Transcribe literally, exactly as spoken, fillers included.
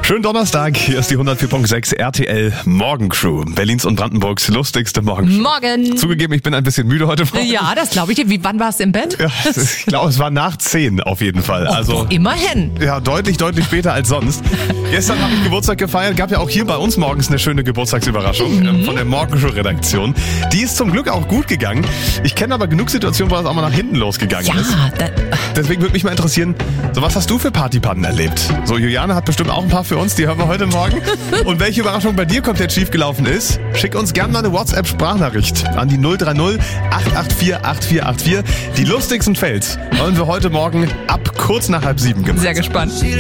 Schönen Donnerstag, hier ist die hundertvier Komma sechs R T L Morgencrew. Berlins und Brandenburgs lustigste Morgenshow. Morgen. Zugegeben, ich bin ein bisschen müde heute Morgen. Ja, das glaube ich dir. Wie, wann warst du im Bett? Ja, ich glaube, es war nach zehn auf jeden Fall. Oh, Also doch, immerhin. ja, deutlich, deutlich später als sonst. Gestern habe ich Geburtstag gefeiert. Gab ja auch hier bei uns morgens eine schöne Geburtstagsüberraschung Mhm. ähm, von der Morgenshow-Redaktion. Die ist zum Glück auch gut gegangen. Ich kenne aber genug Situationen, wo das auch mal nach hinten losgegangen Ja, ist. da, Deswegen würde mich mal interessieren, so was hast du für Partypannen erlebt? So, Juliane hat bestimmt auch ein paar für uns, die hören wir heute Morgen. Und welche Überraschung bei dir komplett schiefgelaufen ist, schick uns gerne mal eine WhatsApp-Sprachnachricht an die null drei null acht acht vier acht vier acht vier. Die lustigsten Fails wollen wir heute Morgen ab kurz nach halb sieben gemacht. sehr gespannt.